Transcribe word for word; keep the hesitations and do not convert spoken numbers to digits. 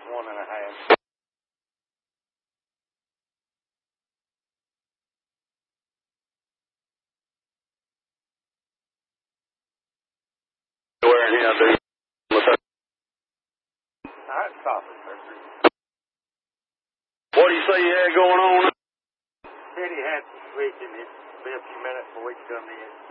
one and a half. Wearing him, dude. Alright, stop it, sir. What do you say you had going on? Said he had some switch in it. Be a few minutes before we come in.